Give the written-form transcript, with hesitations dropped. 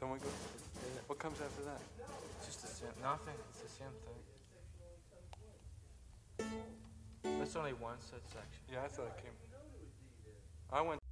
Don't we go? What comes after that? Just the same. Nothing. It's the same thing. That's only one such section. Yeah, I thought it came. I went